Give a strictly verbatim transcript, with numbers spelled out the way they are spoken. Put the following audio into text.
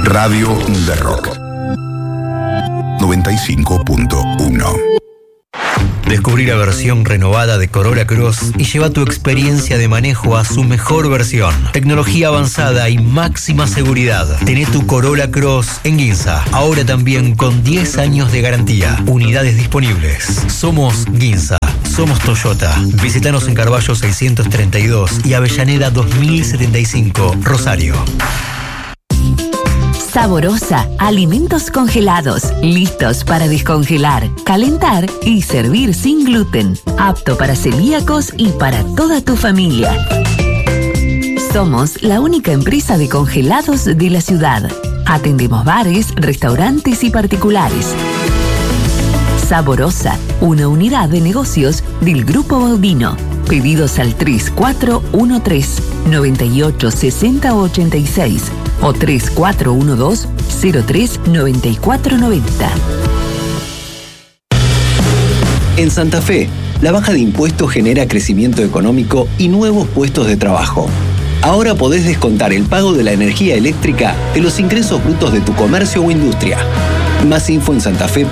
Radio de Rock noventa y cinco punto uno. Descubrí la versión renovada de Corolla Cross y lleva tu experiencia de manejo a su mejor versión. Tecnología avanzada y máxima seguridad. Tené tu Corolla Cross en Ginza. Ahora también con diez años de garantía. Unidades disponibles. Somos Ginza. Somos Toyota. Visítanos en Carballo seiscientos treinta y dos y Avellaneda dos mil setenta y cinco, Rosario. Saborosa, alimentos congelados, listos para descongelar, calentar y servir sin gluten. Apto para celíacos y para toda tu familia. Somos la única empresa de congelados de la ciudad. Atendemos bares, restaurantes y particulares. Saborosa, una unidad de negocios del Grupo Baudino. Pedidos al tres cuatro uno tres, noventa y ocho, sesenta, ochenta y seis o tres cuatro uno dos, cero tres, noventa y cuatro noventa. En Santa Fe, la baja de impuestos genera crecimiento económico y nuevos puestos de trabajo. Ahora podés descontar el pago de la energía eléctrica de los ingresos brutos de tu comercio o industria. Más info en santafe